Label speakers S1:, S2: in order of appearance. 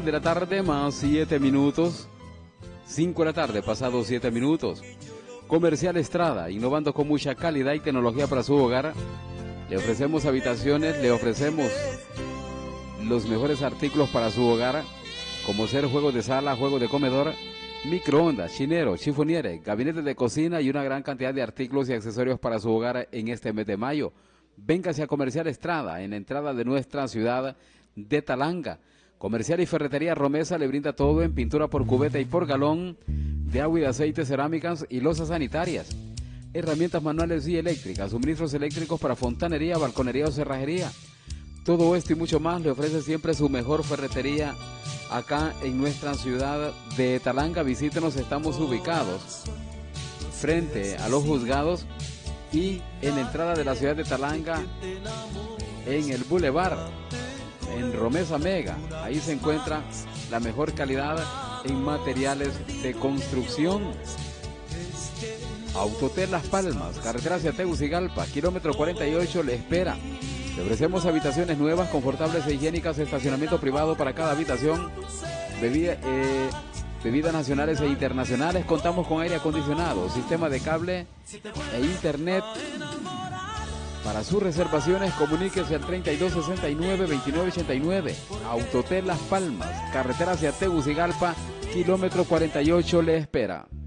S1: de la tarde más 7 minutos. 5 de la tarde, pasados 7 minutos. Comercial Estrada, innovando con mucha calidad y tecnología para su hogar. Le ofrecemos habitaciones, le ofrecemos los mejores artículos para su hogar, como ser juegos de sala, juegos de comedor, microondas, chinero, chifoniere, gabinetes de cocina y una gran cantidad de artículos y accesorios para su hogar en este mes de mayo. Véngase a Comercial Estrada, en la entrada de nuestra ciudad de Talanga. Comercial y Ferretería Romesa le brinda todo en pintura por cubeta y por galón, de agua y de aceite, cerámicas y losas sanitarias, herramientas manuales y eléctricas, suministros eléctricos para fontanería, balconería o cerrajería. Todo esto y mucho más le ofrece siempre su mejor ferretería acá en nuestra ciudad de Talanga. Visítenos, estamos ubicados frente a los juzgados y en la entrada de la ciudad de Talanga, en el Boulevard, en Romesa Mega. Ahí se encuentra la mejor calidad en materiales de construcción. Autotel Las Palmas, carretera hacia Tegucigalpa, kilómetro 48, le espera. Le ofrecemos habitaciones nuevas, confortables e higiénicas, estacionamiento privado para cada habitación, bebidas nacionales e internacionales. Contamos con aire acondicionado, sistema de cable e internet. Para sus reservaciones, comuníquese al 3269-2989. Autotel Las Palmas, carretera hacia Tegucigalpa, kilómetro 48, le espera.